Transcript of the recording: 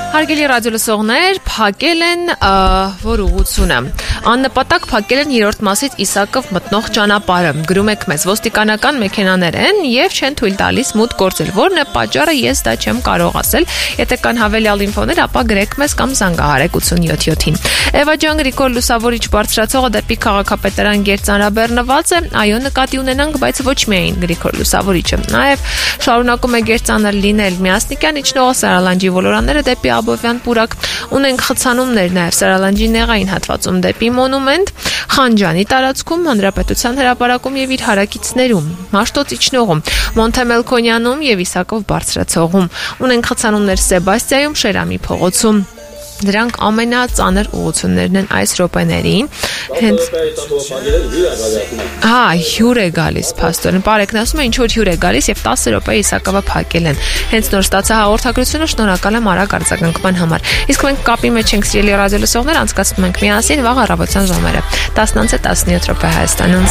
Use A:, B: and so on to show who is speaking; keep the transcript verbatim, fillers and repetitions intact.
A: Հարգելի ռադիոլսողներ, փակել են որ ուղղությունը։ Աննպատակ փակել են երրորդ մասից Իսակով մտնող ճանապարհը։ Գրում եք մեզ, ոստիկանական մեքենաներ են եւ չեն թույլ տալիս մուտք գործել։ Որն է պատճառը, ես դա չեմ կարող ասել։ Եթե կան հավելյալ ինֆոներ, ապա գրեք մեզ կամ զանգահարեք ութ յոթ յոթին։ Էվա ջան, Գրիգոր Լուսավորիչ բարձրացողը դեպի քաղաքապետարան գերծանրաբեռնված է։ Այո, նկատի ունենանք, բայց ոչ միայն Գրիգոր Լուսավորիչը։ Նաեւ շարունակում է գերծանր լինել Միասնիկյան իջնող Սարալանջի ոլորանները դեպի Աբովյան պուրակ, ունենք խցանումներ նաև Սարալանջի նեղային հատվածում դեպի Մոնումենտ, Խանջանի տարածքում, Հանրապետության հրապարակում եւ իր հարակիցներում, Մաշտոց իջնողում, Մոնտեմելքոնյանում եւ Իսակով բարձրացողում, ունենք խցանումներ Սեբաստիայում, Շերամի փողոցում։ Դրանք ամենածանր ուղղություններն են այս րոպեներին։ Հենց Հա, հյուր է գալիս, փաստորեն։ Բարեկն ասում է, ինչ որ հյուր է գալիս եւ տասը րոպե Իսակովը փակել են։ Հենց նոր ստացա հաղորդագրությունը, շնորհակալ եմ արագ արձագանքման համար։ Իսկ մենք կապի մեջ ենք, սիրելի ռադիոլսողներ, անցկացնում ենք միասին վաղ առավոտյան ժամերը տասնինը տասնյոթ րոպե Հայաստանում։